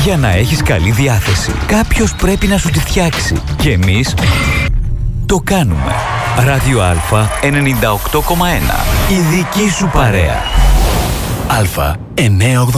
Για να έχεις καλή διάθεση, κάποιος πρέπει να σου τη φτιάξει. Και εμείς το κάνουμε. Ράδιο Α 98,1. Η δική σου παρέα. Α 980.